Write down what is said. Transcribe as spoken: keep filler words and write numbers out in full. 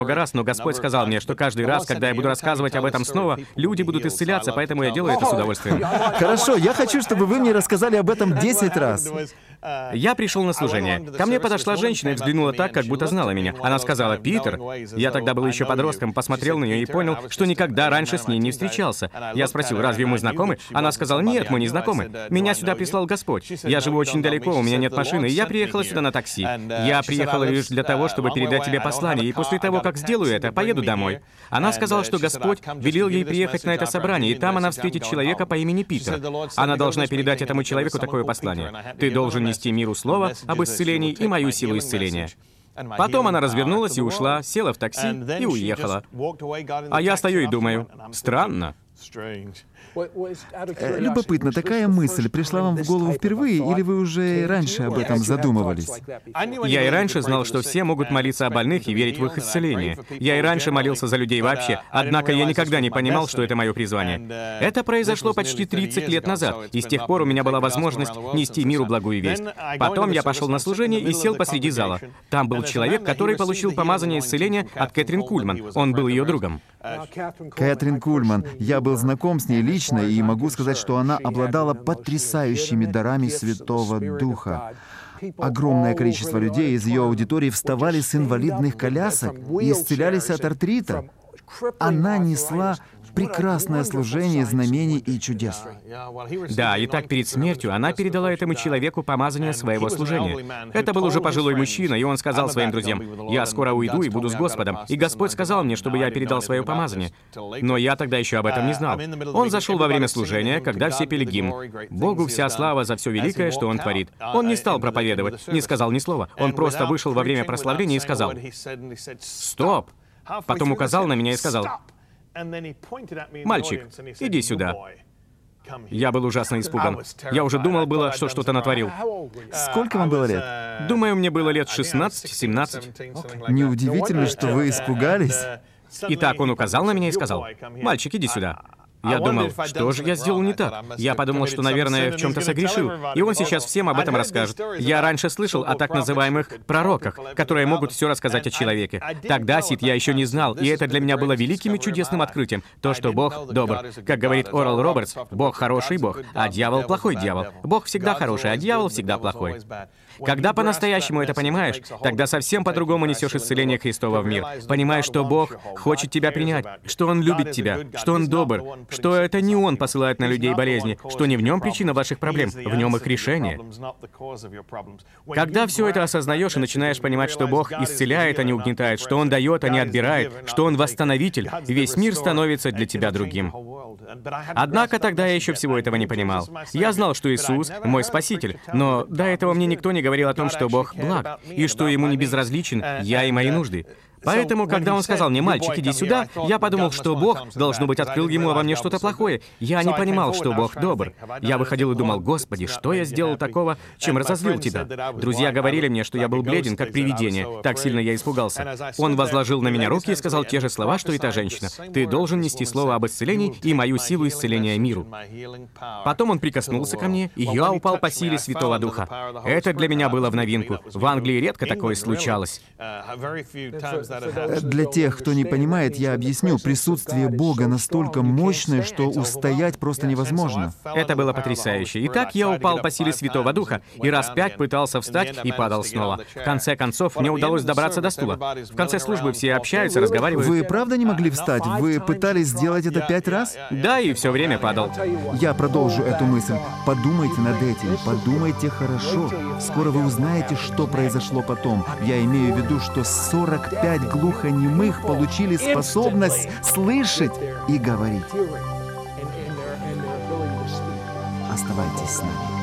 раз, но Господь сказал мне, что каждый раз, когда я буду рассказывать об этом снова, люди будут исцеляться, поэтому я делаю это с удовольствием. Хорошо, я хочу, чтобы вы мне рассказали об этом десять раз. Я пришел на служение. Ко мне подошла женщина и взглянула так, как будто знала меня. Она сказала: «Питер». Я тогда был еще подростком, посмотрел на нее и понял, что никогда раньше с ней не встречался. Я спросил: «Разве мы знакомы?» Она сказала: «Нет, мы не знакомы. Меня сюда прислал Господь. Я живу очень далеко, у меня нет машины, и я приехала сюда на такси. Я приехала лишь для того, чтобы передать тебе послание, и после того, как сделаю это, поеду домой». Она сказала, что Господь велел ей приехать на это собрание, и там она встретит человека по имени Питер. Она должна передать этому человеку такое послание: «Ты должен нести миру слово об исцелении и мою силу исцеления». Потом она развернулась и ушла, села в такси и уехала. А я стою и думаю: странно. Э, Любопытно, такая мысль пришла вам в голову впервые, или вы уже раньше об этом задумывались? Я и раньше знал, что все могут молиться о больных и верить в их исцеление. Я и раньше молился за людей вообще, однако я никогда не понимал, что это мое призвание. Это произошло почти тридцать лет назад, и с тех пор у меня была возможность нести миру благую весть. Потом я пошел на служение и сел посреди зала. Там был человек, который получил помазание исцеления от Кэтрин Кульман. Он был ее другом. Кэтрин Кульман. Я был знаком с ней лично, и могу сказать, что она обладала потрясающими дарами Святого Духа. Огромное количество людей из ее аудитории вставали с инвалидных колясок и исцелялись от артрита. Она несла прекрасное служение знамений и чудес. Да, и так перед смертью она передала этому человеку помазание своего служения. Это был уже пожилой мужчина, и он сказал своим друзьям: «Я скоро уйду и буду с Господом, и Господь сказал мне, чтобы я передал свое помазание». Но я тогда еще об этом не знал. Он зашел во время служения, когда все пели гимн: «Богу вся слава за все великое, что Он творит». Он не стал проповедовать, не сказал ни слова. Он просто вышел во время прославления и сказал: «Стоп!» Потом указал на меня и сказал: «Мальчик, иди сюда». Я был ужасно испуган. Я уже думал было, что что-то натворил. Сколько вам было лет? Думаю, мне было лет шестнадцать-семнадцать. Неудивительно, что вы испугались. Итак, он указал на меня и сказал: «Мальчик, иди сюда». Я думал, что же я сделал не так? Я подумал, что, наверное, в чем-то согрешил, и он сейчас всем об этом расскажет. Я раньше слышал о так называемых пророках, которые могут все рассказать о человеке. Тогда, Сид, я еще не знал, и это для меня было великим и чудесным открытием. То, что Бог добр. Как говорит Орал Робертс, Бог хороший Бог, а дьявол плохой дьявол. Бог всегда хороший, а дьявол всегда плохой. Когда по-настоящему это понимаешь, тогда совсем по-другому несешь исцеление Христова в мир. Понимаешь, что Бог хочет тебя принять, что Он любит тебя, что Он добр, что это не Он посылает на людей болезни, что не в Нем причина ваших проблем, в Нем их решение. Когда все это осознаешь и начинаешь понимать, что Бог исцеляет, а не угнетает, что Он дает, а не отбирает, что Он восстановитель, весь мир становится для тебя другим. Однако тогда я еще всего этого не понимал. Я знал, что Иисус — мой Спаситель, но до этого мне никто не говорил о том, что Бог благ, и что Ему не безразличен я и мои нужды. Поэтому, когда он сказал мне: «Мальчик, иди сюда», я подумал, что Бог, должно быть, открыл ему обо мне что-то плохое. Я не понимал, что Бог добр. Я выходил и думал: «Господи, что я сделал такого, чем разозлил Тебя?» Друзья говорили мне, что я был бледен, как привидение. Так сильно я испугался. Он возложил на меня руки и сказал те же слова, что и та женщина: «Ты должен нести слово об исцелении и мою силу исцеления миру». Потом он прикоснулся ко мне, и я упал по силе Святого Духа. Это для меня было в новинку. В Англии редко такое случалось. Для тех, кто не понимает, я объясню. Присутствие Бога настолько мощное, что устоять просто невозможно. Это было потрясающе. Итак, я упал по силе Святого Духа и раз пять пытался встать и падал снова. В конце концов, мне удалось добраться до стула. В конце службы все общаются, разговаривают. Вы правда не могли встать? Вы пытались сделать это пять раз? Да, и все время падал. Я продолжу эту мысль. Подумайте над этим, подумайте хорошо. Скоро вы узнаете, что произошло потом. Я имею в виду, что сорок пять глухонемых получили способность слышать и говорить. Оставайтесь с нами.